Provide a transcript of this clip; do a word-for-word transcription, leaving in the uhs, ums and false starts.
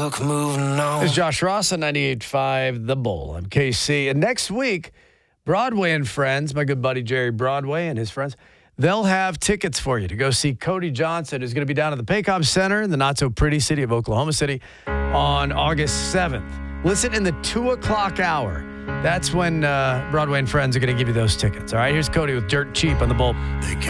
Look, moving on. This is Josh Ross on ninety-eight point five The Bull on K C. And next week, Broadway and Friends, my good buddy Jerry Broadway and his friends, they'll have tickets for you to go see Cody Johnson, who's going to be down at the Paycom Center in the not-so-pretty city of Oklahoma City on August seventh. Listen in the two o'clock hour. That's when uh, Broadway and Friends are going to give you those tickets. All right, here's Cody with Dirt Cheap on The Bull.